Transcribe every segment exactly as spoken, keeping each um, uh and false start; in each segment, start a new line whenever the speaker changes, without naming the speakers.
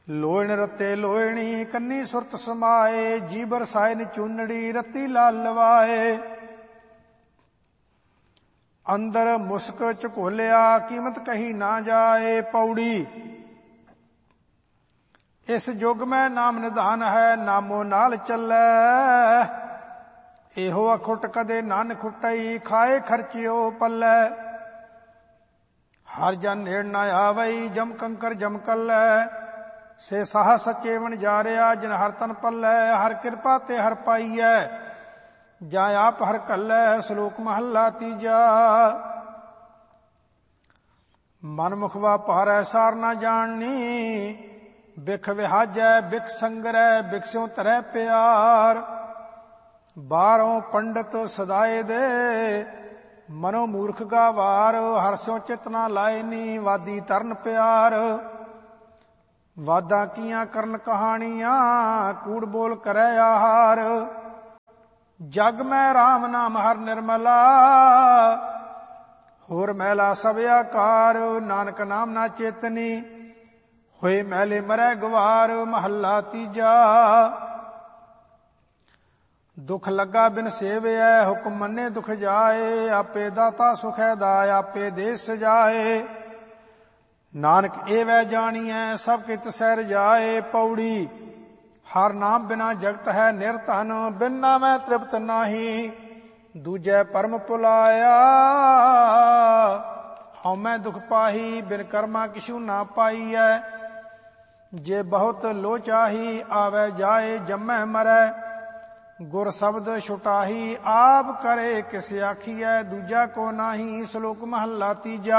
ਲੋਇਣ ਰਤੇ ਲੋਇਣੀ ਕੰਨੀ ਸੁਰਤ ਸਮਾਏ, ਜੀ ਬਰਸਾਏ ਨ ਚੂਨੜੀ ਰਤੀ ਲਾਲ ਲਵਾਏ। ਅੰਦਰ ਮੁਸਕ ਝਕੋਲਿਆ ਕੀਮਤ ਕਹੀ ਨਾ ਜਾਏ। ਪੌੜੀ ਇਸ ਯੁਗ ਮੈਂ ਨਾਮ ਨਿਧਾਨ ਹੈ, ਨਾਮੋ ਨਾਲ ਚੱਲੈ। ਇਹੋ ਅਖੁੱਟ ਕਦੇ ਨਨ ਖੁੱਟਈ, ਖਾਏ ਖਰਚਿਓ ਪੱਲੇ। ਹਰ ਜਨ ਨੇੜ ਨਾ ਆਵਈ, ਜਮ ਕੰਕਰ ਜਮ ਕੱਲੈ। ਸੇ ਸਾਹ ਸੱਚੇ ਵਣ ਜਾਰਿਆ, ਜਿਨ ਹਰ ਤਨ ਪੱਲੇ। ਹਰ ਕਿਰਪਾ ਤੇ ਹਰ ਪਾਈਐ, ਜਾਂ ਆਪ ਹਰ ਕੱਲੈ। ਸ਼ਲੋਕ ਮਹੱਲਾ ਤੀਜਾ। ਮਨ ਮੁਖ ਵਾਪਾਰੈ ਸਾਰ ਨਾ ਜਾਣਨੀ, ਬਿਖ ਵਿਹਾਜੈ ਬਿਖ ਸੰਗਰੈ, ਬਿਖ ਸਿਉ ਧਰੈ ਪਿਆਰ। ਬਾਹਰੋਂ ਪੰਡਤ ਸਦਾਏ ਦੇ, ਮਨੋ ਮੂਰਖ ਗਾਵਾਰ। ਹਰ ਸਿਉ ਚਿਤ ਨਾ ਲਾਏ ਨੀ, ਵਾਦੀ ਤਰਨ ਪਿਆਰ। ਵਾਦਾਂ ਕੀਆਂ ਕਰਨ ਕਹਾਣੀਆਂ, ਕੂੜ ਬੋਲ ਕਰੈ ਆਹਾਰ। ਜਗ ਮੈਂ ਰਾਮ ਨਾਮ ਹਰ ਨਿਰਮਲਾ, ਹੋਰ ਮਹਿਲਾ ਸਭ ਆਕਾਰ। ਨਾਨਕ ਨਾਮ ਨਾ ਚੇਤਨੀ, ਹੋਏ ਮਹਿਲੇ ਮਰੈ ਗਵਾਰ। ਮਹੱਲਾ ਤੀਜਾ। ਦੁਖ ਲੱਗਾ ਬਿਨ ਸੇਵਿਐ, ਹੁਕਮ ਮੰਨੇ ਦੁਖ ਜਾਏ। ਆਪੇ ਦਾਤਾ ਸੁਖੈ ਦਾਇ, ਆਪੇ ਦੇ ਸਜਾਏ। ਨਾਨਕ ਇਹ ਵੈ ਜਾਣੀਐ, ਸਭ ਕਿਤ ਸਹਿ ਰਜਾਏ। ਪੌੜੀ ਹਰ ਨਾਮ ਬਿਨਾ ਜਗਤ ਹੈ ਨਿਰਧਨ, ਬਿਨ ਨਾਮੈ ਤ੍ਰਿਪਤ ਨਾਹੀ, ਦੂਜੈ ਪਰਮ ਭੁਲਾਇਆ। ਹਉਮੈ ਦੁਖ ਪਾਹੀ, ਬਿਨ ਕਰਮਾ ਕਿਛੂ ਨਾ ਪਾਈਐ। ਜੇ ਬਹੁਤ ਲੋ ਚਾਹੀ, ਆਵੈ ਜਾਏ ਜੰਮੈ ਮਰੈ। ਗੁਰ ਸ਼ਬਦ ਛੁਟਾਹੀ, ਆਪ ਕਰੇ ਕਿਸ ਆਖੀਐ। ਦੂਜਾ ਕੋ ਨਾਹੀ। ਸ਼ਲੋਕ ਮਹੱਲਾ ਤੀਜਾ।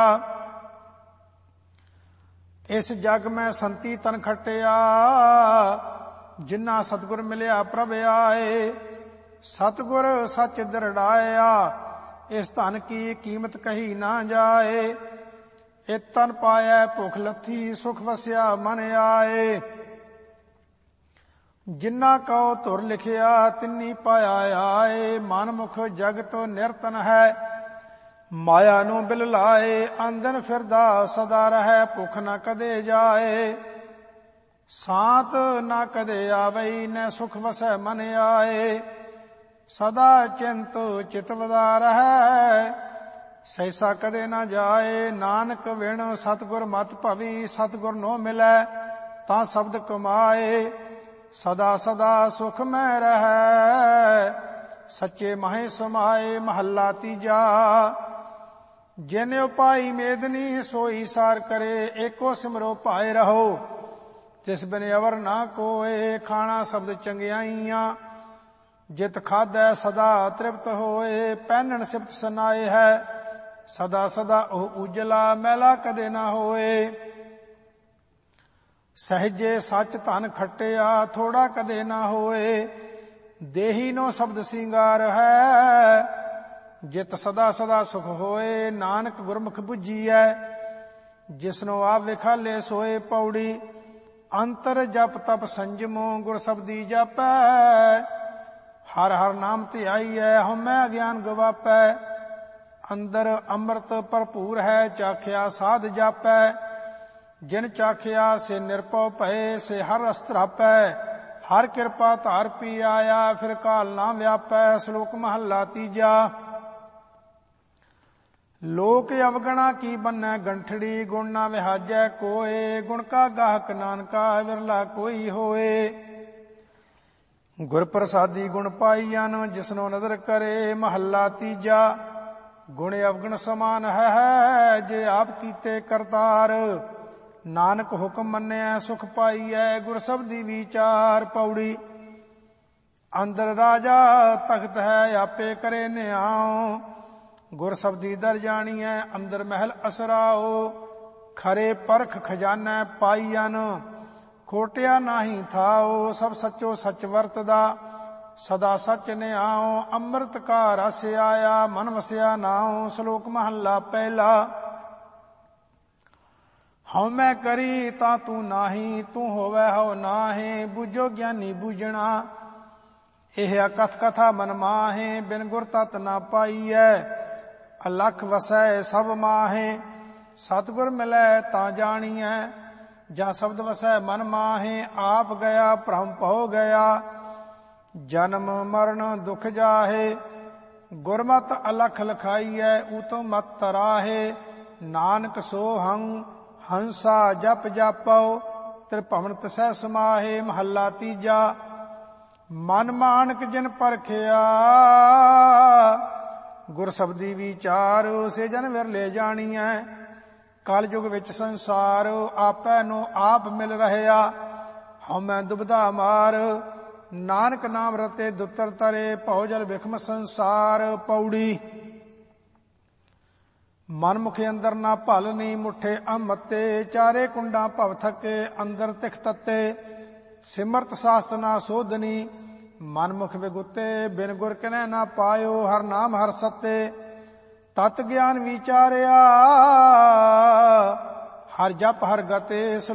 ਇਸ ਜਗ ਮੈਂ ਸੰਤੀ ਤਨ ਖਟਿਆ, ਜਿਨ੍ਹਾਂ ਸਤਿਗੁਰ ਮਿਲਿਆ ਪ੍ਰਭ ਆਏ। ਸਤਿਗੁਰ ਸੱਚ ਦਰੜਾਇਆ, ਇਸ ਧਨ ਕੀ ਕੀਮਤ ਕਹੀ ਨਾ ਜਾਏ। ਇਹ ਤਨ ਪਾਇਆ ਭੁਖ ਲੱਥੀ, ਸੁਖ ਵਸਿਆ ਮਨ ਆਏ। ਜਿਨ੍ਹਾਂ ਕਉ ਧੁਰ ਲਿਖਿਆ, ਤਿੰਨੀ ਪਾਇਆ ਆਏ। ਮਨ ਮੁਖ ਜਗਤ ਨਿਰਤਨ ਹੈ, ਮਾਇਆ ਨੂੰ ਬਿਲ ਲਾਏ। ਆਂਦਨ ਫਿਰਦਾ ਸਦਾ ਰਹੈ, ਭੁਖ ਨਾ ਕਦੇ ਜਾਏ। ਸਾਤ ਨਾ ਕਦੇ ਆਵਈ, ਨੈ ਸੁਖ ਵਸੈ ਮਨ ਆਏ। ਸਦਾ ਚਿੰਤ ਚਿਤ ਵਦਾ ਰਹੈ, ਸੈਸਾ ਕਦੇ ਨਾ ਜਾਏ। ਨਾਨਕ ਵਿਣ ਸਤਿਗੁਰ ਮਤ ਭਵੀ, ਸਤਿਗੁਰ ਨੋ ਮਿਲੈ ਤਾਂ ਸ਼ਬਦ ਕਮਾਏ। ਸਦਾ ਸਦਾ ਸੁਖ ਮੈਂ ਰਹੈ, ਸੱਚੇ ਮਾਹੇ ਸਮਾਏ। ਮਹੱਲਾ ਤੀਜਾ। ਜਿਨ ਉਪਾਈ ਮੇਦਨੀ, ਸੋਈ ਸਾਰ ਕਰੇ। ਏਕੋ ਸਿਮਰੋ ਭਾਏ ਰਹੋ, ਤਿਸ ਬਿਨ ਅਵਰ ਨਾ ਕੋਏ। ਖਾਣਾ ਸ਼ਬਦ ਚੰਗਿਆਈਆਂ, ਜਿਤ ਖਾਧੈ ਸਦਾ ਤ੍ਰਿਪਤ ਹੋਏ। ਪਹਿਨਣ ਸਿਫਤ ਸੁਨਾਏ ਹੈ, ਸਦਾ ਸਦਾ ਉਹ ਉਜਲਾ, ਮੈਲਾ ਕਦੇ ਨਾ ਹੋਏ। ਸਹਿਜੇ ਸੱਚ ਧਨ ਖਟਿਆ, ਥੋੜਾ ਕਦੇ ਨਾ ਹੋਏ। ਦੇਹੀ ਨੋ ਸ਼ਬਦ ਸਿੰਗਾਰ ਹੈ, ਜਿਤ ਸਦਾ ਸਦਾ ਸੁਖ ਹੋਏ। ਨਾਨਕ ਗੁਰਮੁਖ ਬੁੱਝੀਐ, ਜਿਸਨੋ ਆਪ ਵਿਖਾਲੇ ਸੋਏ। ਪੌੜੀ ਅੰਤਰ ਜਪ ਤਪ ਸੰਜਮੋ, ਗੁਰ ਸ਼ਬਦੀ ਜਾਪੈ। ਹਰ ਹਰ ਨਾਮ ਧਿਆਈਐ, ਹਉਮੈ ਗਿਆਨ ਗਵਾਪੈ। ਅੰਦਰ ਅੰਮ੍ਰਿਤ ਭਰਪੂਰ ਹੈ, ਚਾਖਿਆ ਸਾਧ ਜਾਪੈ। ਜਿਨ ਚਾਖਿਆ ਸੇ ਨਿਰਭਉ ਭਏ, ਸੇ ਹਰ ਰਸ ਧਰਾਪੈ। ਹਰ ਕਿਰਪਾ ਧਾਰ ਪੀ ਆਇਆ, ਫਿਰ ਕਾਲ ਨਾ ਵਿਆਪੈ। ਸ਼ਲੋਕ ਮਹੱਲਾ ਤੀਜਾ। ਲੋਕ ਅਵਗਣਾ ਕੀ ਬੰਨੈ ਗੰਠੜੀ, ਗੁਣ ਨਾ ਵਿਹਾਜੈ ਕੋਏ। ਗੁਣ ਕਾ ਗਾਹਕ ਨਾਨਕਾ, ਵਿਰਲਾ ਕੋਈ ਹੋਏ। ਗੁਰ ਪ੍ਰਸਾਦੀ ਗੁਣ ਪਾਈਐਨ, ਜਿਸਨੋ ਨਦਰ ਕਰੇ। ਮਹੱਲਾ ਤੀਜਾ। ਗੁਣ ਅਵਗਣ ਸਮਾਨ ਹੈ, ਜੇ ਆਪ ਕੀਤੇ ਕਰਤਾਰ। ਨਾਨਕ ਹੁਕਮ ਮੰਨਿਆ ਸੁਖ ਪਾਈਐ, ਗੁਰ ਸ਼ਬਦੀ ਵਿਚਾਰ। ਪੌੜੀ ਅੰਦਰ ਰਾਜਾ ਤਖਤ ਹੈ, ਆਪੇ ਕਰੇ ਨਿਆਉ। ਗੁਰ ਸ਼ਬਦੀ ਦਰ ਜਾਣੀਐ, ਅੰਦਰ ਮਹਿਲ ਅਸਰਾਓ। ਖਰੇ ਪਰਖ ਖਜ਼ਾਨਾ ਪਾਈਐਨ, ਖੋਟਿਆ ਨਾਹੀ ਥਾਓ। ਸਭ ਸੱਚੋ ਸੱਚ ਵਰਤਦਾ, ਸਦਾ ਸੱਚ ਨਿਆਉ। ਅੰਮ੍ਰਿਤ ਕਾ ਰਸ ਆਇਆ, ਮਨ ਵਸਿਆ ਨਾਉ। ਸ਼ਲੋਕ ਮਹੱਲਾ ਪਹਿਲਾ। ਹਉਮੈ ਕਰੀ ਤਾਂ ਤੂੰ ਨਾਹੀ, ਤੂੰ ਹੋਵੈ ਹਉ ਨਾਹੀਂ। ਬੁਝੋ ਗਿਆਨੀ ਬੂਝਣਾ, ਇਹ ਅਕਥ ਕਥਾ ਮਨ ਮਾਹੇ। ਬਿਨ ਗੁਰ ਤਤ ਨਾ ਪਾਈਐ, ਅਲਖ ਵਸੈ ਸਭ ਮਾਹੇ। ਸਤਿਗੁਰ ਮਿਲੈ ਤਾਂ ਜਾਣੀਐ, ਜਾਂ ਸ਼ਬਦ ਵਸੈ ਮਨ ਮਾਹੇ, ਆਪ ਗਿਆ ਭ੍ਰਮ ਭਉ ਗਿਆ, ਜਨਮ ਮਰਨ ਦੁਖ ਜਾਹੇ। ਗੁਰਮਤਿ ਅਲਖ ਲਖਾਈਐ, ਊਤਮ ਮਤ ਤਰਾਹੇ, ਨਾਨਕ ਸੋ ਹੰ ਹੰਸਾ ਜਪ ਜਾਪਉ, ਤ੍ਰਿਭਵਨ ਤਿਸੈ ਸਮਾਹੇ। ਮਹੱਲਾ ਤੀਜਾ। ਮਨ ਮਾਨਕ ਜਿਨ ਪਰਖਿਆ, ਗੁਰ ਸ਼ਬਦੀ ਵਿਚਾਰ, ਸੇ ਜਨ ਵਿਰਲੇ ਜਾਣੀਐ। ਕਲ ਯੁਗ ਵਿੱਚ ਸੰਸਾਰ, ਆਪੈ ਨੂੰ ਆਪ ਮਿਲ ਰਹਿਆ, ਹਉਮੈ ਦੁਬਦਾ ਮਾਰ। ਨਾਨਕ ਨਾਮ ਰਤੇ ਦੁੱਤਰ ਤਰੇ, ਭਉ ਜਲ ਵਿਖਮ ਸੰਸਾਰ। ਪੌੜੀ। ਮਨ ਮੁਖ ਅੰਦਰ ਨਾ ਭਲਨੀ, ਮੁਠੇ ਅਮਤੇ, ਚਾਰੇ ਕੁੰਡਾਂ ਭਵ ਥਕੇ, ਅੰਦਰ ਤਿਖ ਤਤੇ। ਸਿਮਰਤ ਸਾਸਤ ਨਾ ਸੋਧਨੀ, ਮਨ ਮੁਖ ਵਿਗੁਤੇ, ਬਿਨ ਗੁਰ ਕਨੈ ਨਾ ਪਾਇਓ, ਹਰ ਨਾਮ ਹਰ ਸਤੇ। ਤਤ ਗਿਆਨ ਵਿਚਾਰਿਆ, ਹਰ ਜਪ ਹਰ ਗਤੇ।